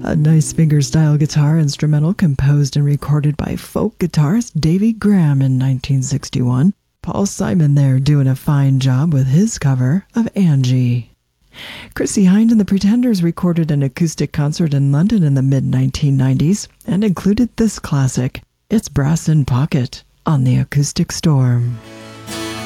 A nice fingerstyle guitar instrumental composed and recorded by folk guitarist Davy Graham in 1961. Paul Simon there doing a fine job with his cover of Angie. Chrissie Hynde and the Pretenders recorded an acoustic concert in London in the mid-1990s and included this classic, It's Brass in Pocket, on the Acoustic Storm.